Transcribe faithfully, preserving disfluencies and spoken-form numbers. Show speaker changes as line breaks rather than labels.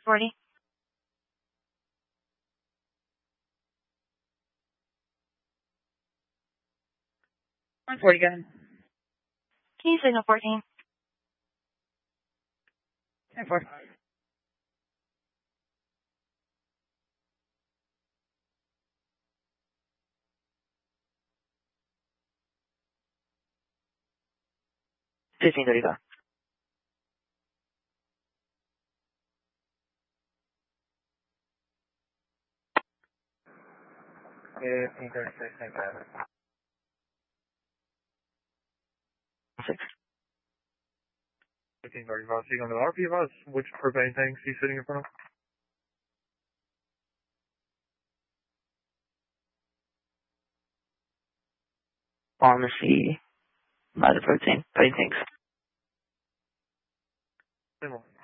forty.
one forty, go ahead.
Key signal fourteen.
ten four. fifteen thirty-five. fifteen thirty-six, thank you. Six. fifteen thirty-five, signal to R P of us. Which propane tanks he's sitting in front of? Pharmacy by the protein. Propane tanks. Signal.